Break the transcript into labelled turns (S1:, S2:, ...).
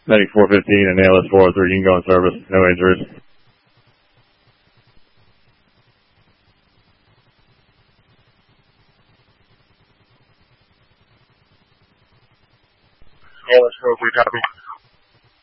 S1: Medic 415 and ALS 403, you can go in service. No injuries.
S2: ALS 403, copy.